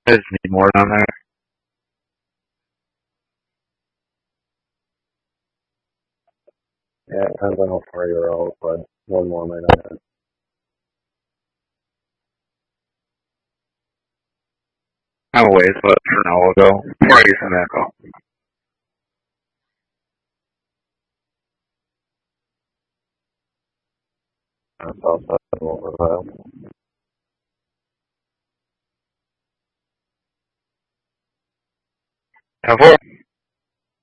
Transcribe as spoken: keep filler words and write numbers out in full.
I just need more down there. Yeah, it depends on how far you're out, but one more might not happen. I'm a ways, but for now we'll go. Before I get some echo. On the south side of Overville. ten four.